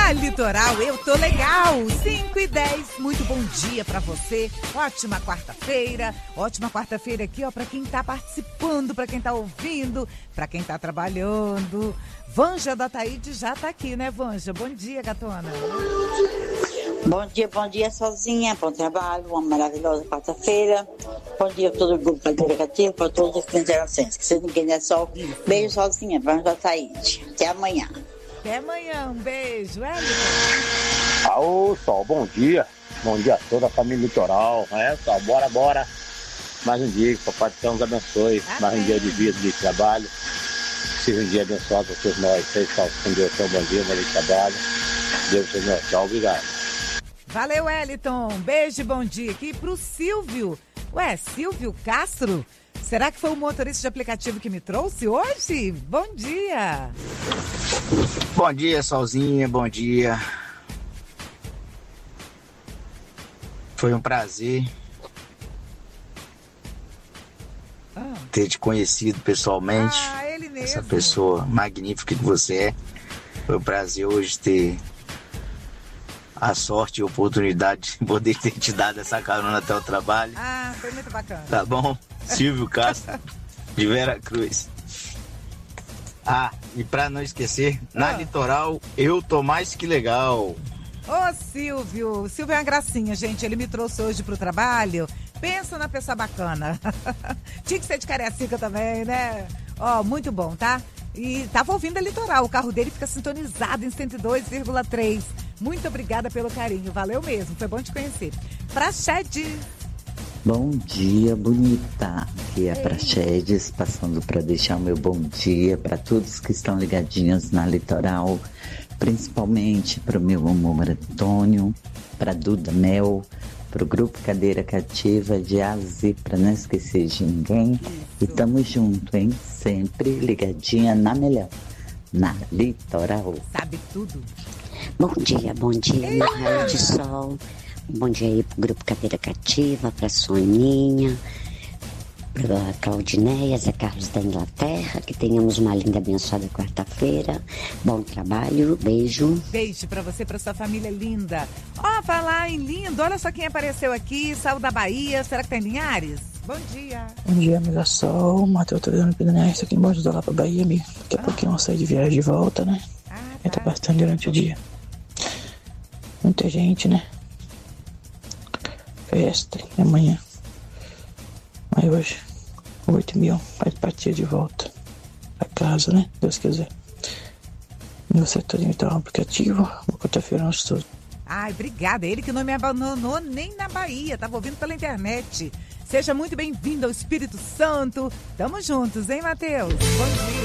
Na Litoral, eu tô legal. 5h10, muito bom dia pra você. Ótima quarta-feira aqui, ó, pra quem tá participando, pra quem tá ouvindo, pra quem tá trabalhando. Vanja da Taíde já tá aqui, né, Vanja? Bom dia, gatona. Bom dia, sozinha, bom trabalho, uma maravilhosa quarta-feira. Bom dia a todo o grupo negativo, para todos os interações. Que se ninguém é sol, beijo sozinha, vamos da Taíde. Até amanhã. Até amanhã, um beijo, Alô, Sol, bom dia. Bom dia a toda a família Litoral. Sol, bora. Mais um dia, que o Papai do Céu nos abençoe. Amém. Mais um dia de vida, de trabalho. Seja um dia abençoado por todos nós. Seja com Deus, bom dia, bom dia de trabalho. Deus seja meu tchau, obrigado. Valeu, Wellington. Beijo e bom dia aqui pro Silvio. Silvio Castro? Será que foi o motorista de aplicativo que me trouxe hoje? Bom dia. Bom dia, Solzinha, bom dia. Foi um prazer ter te conhecido pessoalmente. Ele mesmo. Essa pessoa magnífica que você é. Foi um prazer hoje ter a sorte e a oportunidade de poder ter te dado essa carona até o trabalho. Foi muito bacana. Tá bom? Silvio Castro, de Vera Cruz. E pra não esquecer, na Litoral, eu tô mais que legal. Ô, Silvio. O Silvio é uma gracinha, gente. Ele me trouxe hoje pro trabalho. Pensa na pessoa bacana. Tinha que ser de Cariacica também, né? Muito bom, tá? E tava ouvindo a Litoral. O carro dele fica sintonizado em 102,3. Muito obrigada pelo carinho. Valeu mesmo. Foi bom te conhecer. Praxedes. Bom dia, bonita. Aqui é a Praxedes, passando para deixar o meu bom dia para todos que estão ligadinhos na Litoral, principalmente para o meu amor Antônio, para Duda Mel, para o Grupo Cadeira Cativa de Azi, para não esquecer de ninguém. E tamo junto, hein? Sempre ligadinha na melhor, na Litoral. Sabe tudo. Bom dia, meu raio de sol. Bom dia aí pro Grupo Cadeira Cativa, pra Soninha, pra Claudineia, Zé Carlos da Inglaterra, que tenhamos uma linda, abençoada quarta-feira. Bom trabalho, beijo. Beijo pra você, pra sua família linda. Falar em lindo, olha só quem apareceu aqui, saiu da Bahia, será que tá em Linhares? Bom dia. Bom dia, amiga Sol, Matheus Torino Piranense, aqui embaixo do lá pra Bahia, amigo. Daqui a pouquinho eu saio de viagem de volta, né? Tá bastante durante o dia. Muita gente, né? Festa amanhã. Mas hoje, 8.000, vai partir de volta pra casa, né? Deus quiser. Meu setorinho tá um aplicativo, uma quarta-feira nós todos. Obrigada. Ele que não me abandonou nem na Bahia, tava ouvindo pela internet. Seja muito bem-vindo ao Espírito Santo. Tamo juntos, hein, Matheus? Bom dia.